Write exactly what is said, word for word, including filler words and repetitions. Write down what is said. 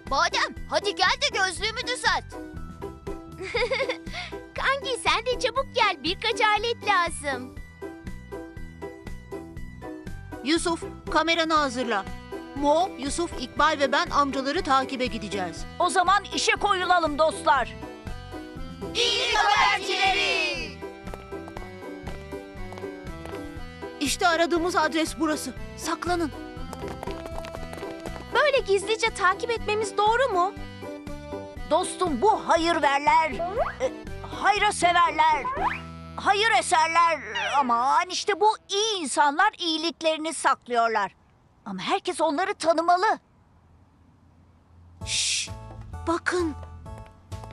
Badem, hadi gel de gözlüğümü düzelt. Kanki sen de çabuk gel. Birkaç alet lazım. Yusuf, kameranı hazırla. Mo, Yusuf, İkbal ve ben amcaları takibe gideceğiz. O zaman işe koyulalım dostlar. İyilik habercileri. İşte aradığımız adres burası. Saklanın. Böyle gizlice takip etmemiz doğru mu? Dostum bu hayırverler, e, hayra severler, hayır eserler. Aman işte bu iyi insanlar iyiliklerini saklıyorlar. Ama herkes onları tanımalı. Şşş, bakın.